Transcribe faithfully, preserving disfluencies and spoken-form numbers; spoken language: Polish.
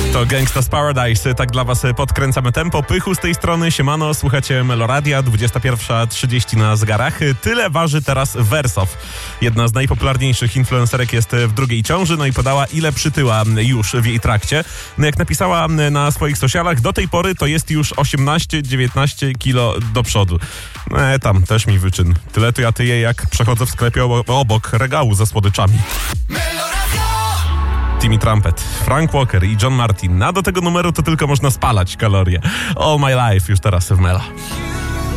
To Gangsta's Paradise, tak dla was podkręcamy tempo. Pychu z tej strony, siemano, słuchacie Meloradia, dwudziesta pierwsza trzydzieści na zegarach. Tyle waży teraz Wersow. Jedna z najpopularniejszych influencerek jest w drugiej ciąży, no i podała, ile przytyła już w jej trakcie. No jak napisała na swoich socialach, do tej pory to jest już osiemnaście dziewiętnaście kilo do przodu. E, tam też mi wyczyn. Tyle to ja tyję, jak przechodzę w sklepie obok, obok regału ze słodyczami. Timmy Trumpet, Frank Walker i John Martin. A do tego numeru to tylko można spalać kalorie. All My Life już teraz w Melo.